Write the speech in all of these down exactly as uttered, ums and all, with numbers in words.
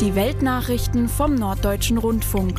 Die Weltnachrichten vom Norddeutschen Rundfunk.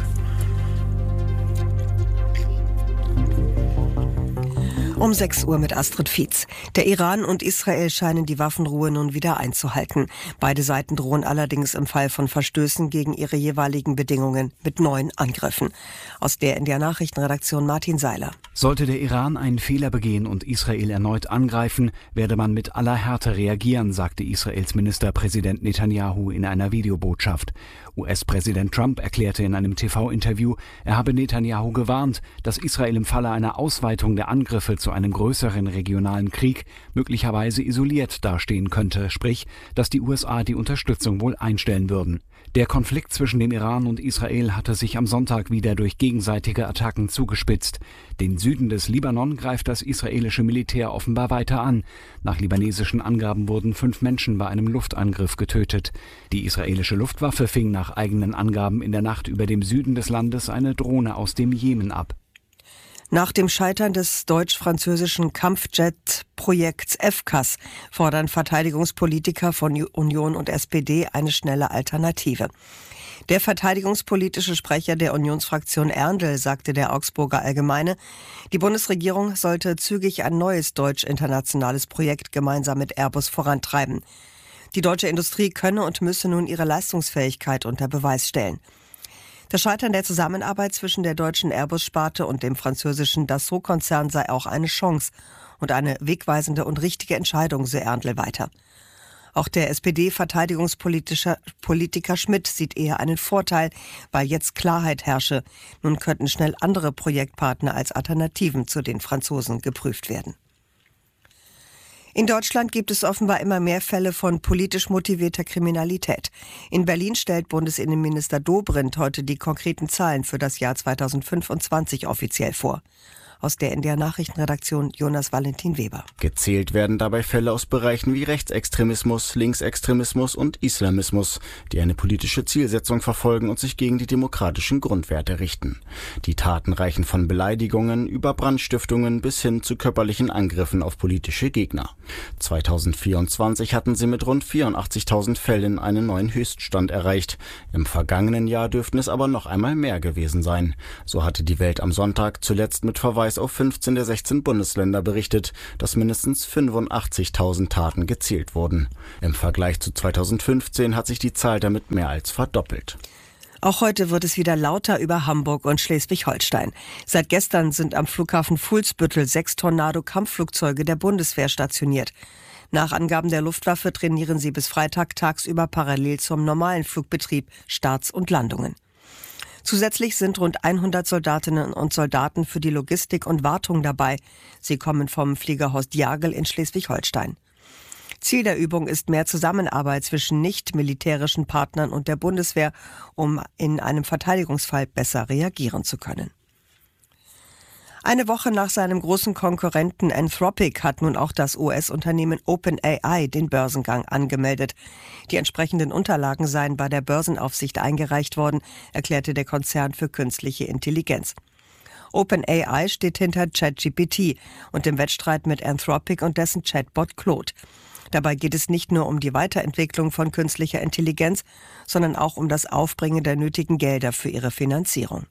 Um sechs Uhr mit Astrid Fietz. Der Iran und Israel scheinen die Waffenruhe nun wieder einzuhalten. Beide Seiten drohen allerdings im Fall von Verstößen gegen ihre jeweiligen Bedingungen mit neuen Angriffen. Aus der N D R-Nachrichtenredaktion Martin Seiler. Sollte der Iran einen Fehler begehen und Israel erneut angreifen, werde man mit aller Härte reagieren, sagte Israels Ministerpräsident Netanyahu in einer Videobotschaft. U S-Präsident Trump erklärte in einem T V-Interview, er habe Netanyahu gewarnt, dass Israel im Falle einer Ausweitung der Angriffe zu einem größeren regionalen Krieg möglicherweise isoliert dastehen könnte, sprich, dass die U S A die Unterstützung wohl einstellen würden. Der Konflikt zwischen dem Iran und Israel hatte sich am Sonntag wieder durch gegenseitige Attacken zugespitzt. Den Süden des Libanon greift das israelische Militär offenbar weiter an. Nach libanesischen Angaben wurden fünf Menschen bei einem Luftangriff getötet. Die israelische Luftwaffe fing nach eigenen Angaben in der Nacht über dem Süden des Landes eine Drohne aus dem Jemen ab. Nach dem Scheitern des deutsch-französischen Kampfjet-Projekts F C A S fordern Verteidigungspolitiker von Union und S P D eine schnelle Alternative. Der verteidigungspolitische Sprecher der Unionsfraktion Erndl sagte der Augsburger Allgemeine, die Bundesregierung sollte zügig ein neues deutsch-internationales Projekt gemeinsam mit Airbus vorantreiben. Die deutsche Industrie könne und müsse nun ihre Leistungsfähigkeit unter Beweis stellen. Das Scheitern der Zusammenarbeit zwischen der deutschen Airbus-Sparte und dem französischen Dassault-Konzern sei auch eine Chance und eine wegweisende und richtige Entscheidung, so Erndl weiter. Auch der S P D-Verteidigungspolitiker Politiker Schmidt sieht eher einen Vorteil, weil jetzt Klarheit herrsche. Nun könnten schnell andere Projektpartner als Alternativen zu den Franzosen geprüft werden. In Deutschland gibt es offenbar immer mehr Fälle von politisch motivierter Kriminalität. In Berlin stellt Bundesinnenminister Dobrindt heute die konkreten Zahlen für das Jahr zweitausendfünfundzwanzig offiziell vor. Aus der N D R-Nachrichtenredaktion Jonas Valentin Weber. Gezählt werden dabei Fälle aus Bereichen wie Rechtsextremismus, Linksextremismus und Islamismus, die eine politische Zielsetzung verfolgen und sich gegen die demokratischen Grundwerte richten. Die Taten reichen von Beleidigungen über Brandstiftungen bis hin zu körperlichen Angriffen auf politische Gegner. zweitausendvierundzwanzig hatten sie mit rund vierundachtzigtausend Fällen einen neuen Höchststand erreicht. Im vergangenen Jahr dürften es aber noch einmal mehr gewesen sein. So hatte die Welt am Sonntag zuletzt mit Verweis auf fünfzehn der sechzehn Bundesländer berichtet, dass mindestens fünfundachtzigtausend Taten gezählt wurden. Im Vergleich zu zweitausendfünfzehn hat sich die Zahl damit mehr als verdoppelt. Auch heute wird es wieder lauter über Hamburg und Schleswig-Holstein. Seit gestern sind am Flughafen Fuhlsbüttel sechs Tornado-Kampfflugzeuge der Bundeswehr stationiert. Nach Angaben der Luftwaffe trainieren sie bis Freitag tagsüber parallel zum normalen Flugbetrieb, Starts und Landungen. Zusätzlich sind rund hundert Soldatinnen und Soldaten für die Logistik und Wartung dabei. Sie kommen vom Fliegerhorst Jagel in Schleswig-Holstein. Ziel der Übung ist mehr Zusammenarbeit zwischen nicht-militärischen Partnern und der Bundeswehr, um in einem Verteidigungsfall besser reagieren zu können. Eine Woche nach seinem großen Konkurrenten Anthropic hat nun auch das U S-Unternehmen OpenAI den Börsengang angemeldet. Die entsprechenden Unterlagen seien bei der Börsenaufsicht eingereicht worden, erklärte der Konzern für künstliche Intelligenz. OpenAI steht hinter ChatGPT und dem Wettstreit mit Anthropic und dessen Chatbot Claude. Dabei geht es nicht nur um die Weiterentwicklung von künstlicher Intelligenz, sondern auch um das Aufbringen der nötigen Gelder für ihre Finanzierung.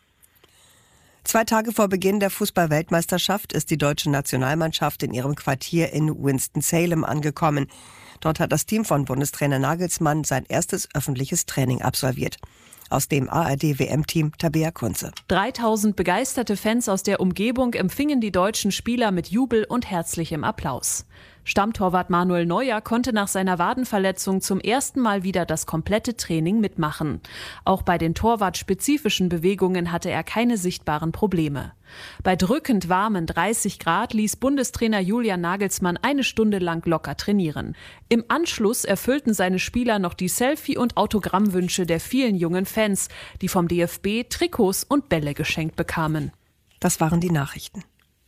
Zwei Tage vor Beginn der Fußball-Weltmeisterschaft ist die deutsche Nationalmannschaft in ihrem Quartier in Winston-Salem angekommen. Dort hat das Team von Bundestrainer Nagelsmann sein erstes öffentliches Training absolviert. Aus dem A R D-W M-Team Tabea Kunze. dreitausend begeisterte Fans aus der Umgebung empfingen die deutschen Spieler mit Jubel und herzlichem Applaus. Stammtorwart Manuel Neuer konnte nach seiner Wadenverletzung zum ersten Mal wieder das komplette Training mitmachen. Auch bei den torwartspezifischen Bewegungen hatte er keine sichtbaren Probleme. Bei drückend warmen dreißig Grad ließ Bundestrainer Julian Nagelsmann eine Stunde lang locker trainieren. Im Anschluss erfüllten seine Spieler noch die Selfie- und Autogrammwünsche der vielen jungen Fans, die vom D F B Trikots und Bälle geschenkt bekamen. Das waren die Nachrichten.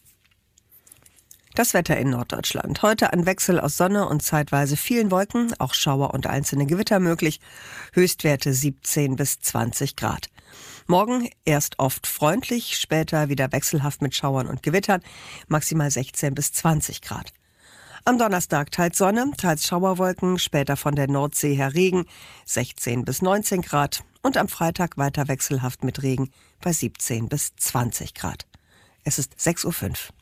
Das Wetter in Norddeutschland. Heute ein Wechsel aus Sonne und zeitweise vielen Wolken, auch Schauer und einzelne Gewitter möglich. Höchstwerte siebzehn bis zwanzig Grad. Morgen erst oft freundlich, später wieder wechselhaft mit Schauern und Gewittern, maximal sechzehn bis zwanzig Grad. Am Donnerstag teils Sonne, teils Schauerwolken, später von der Nordsee her Regen, sechzehn bis neunzehn Grad. Und am Freitag weiter wechselhaft mit Regen bei siebzehn bis zwanzig Grad. Es ist sechs Uhr fünf.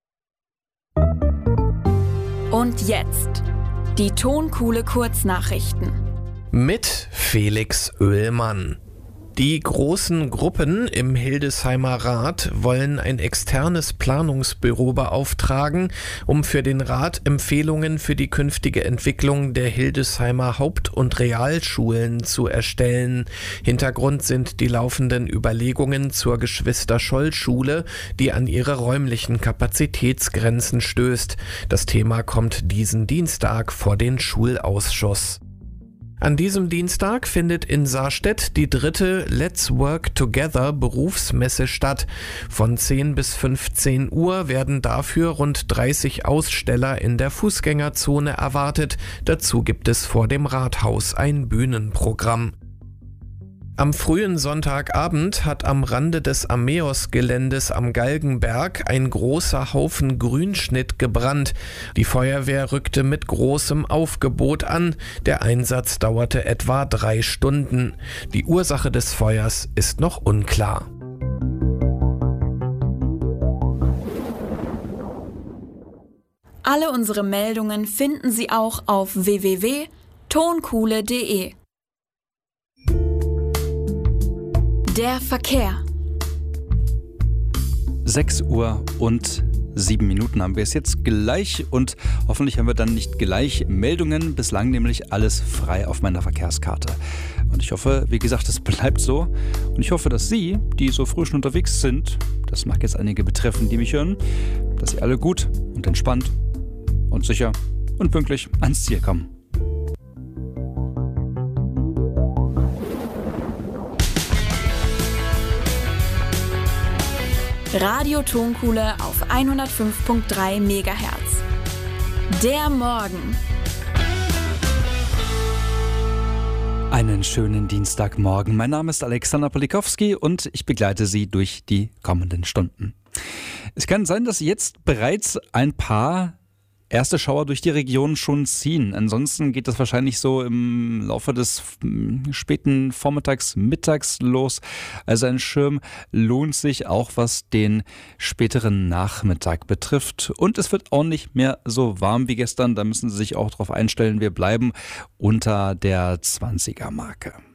Und jetzt die Tonkuhle Kurznachrichten. Mit Felix Oehlmann. Die großen Gruppen im Hildesheimer Rat wollen ein externes Planungsbüro beauftragen, um für den Rat Empfehlungen für die künftige Entwicklung der Hildesheimer Haupt- und Realschulen zu erstellen. Hintergrund sind die laufenden Überlegungen zur Geschwister-Scholl-Schule, die an ihre räumlichen Kapazitätsgrenzen stößt. Das Thema kommt diesen Dienstag vor den Schulausschuss. An diesem Dienstag findet in Sarstedt die dritte Let's Work Together Berufsmesse statt. Von zehn bis fünfzehn Uhr werden dafür rund dreißig Aussteller in der Fußgängerzone erwartet. Dazu gibt es vor dem Rathaus ein Bühnenprogramm. Am frühen Sonntagabend hat am Rande des Ameos-Geländes am Galgenberg ein großer Haufen Grünschnitt gebrannt. Die Feuerwehr rückte mit großem Aufgebot an. Der Einsatz dauerte etwa drei Stunden. Die Ursache des Feuers ist noch unklar. Alle unsere Meldungen finden Sie auch auf w w w punkt tonkuhle punkt de. Der Verkehr. sechs Uhr und sieben Minuten haben wir es jetzt gleich und hoffentlich haben wir dann nicht gleich Meldungen, bislang nämlich alles frei auf meiner Verkehrskarte. Und ich hoffe, wie gesagt, es bleibt so und ich hoffe, dass Sie, die so früh schon unterwegs sind, das mag jetzt einige betreffen, die mich hören, dass Sie alle gut und entspannt und sicher und pünktlich ans Ziel kommen. Radio Tonkuhle auf hundertfünf Komma drei Megahertz. Der Morgen. Einen schönen Dienstagmorgen. Mein Name ist Alexander Polikowski und ich begleite Sie durch die kommenden Stunden. Es kann sein, dass jetzt bereits ein paar erste Schauer durch die Region schon ziehen. Ansonsten geht das wahrscheinlich so im Laufe des späten Vormittags, Mittags los. Also ein Schirm lohnt sich auch, was den späteren Nachmittag betrifft. Und es wird auch nicht mehr so warm wie gestern. Da müssen Sie sich auch darauf einstellen. Wir bleiben unter der zwanziger Marke.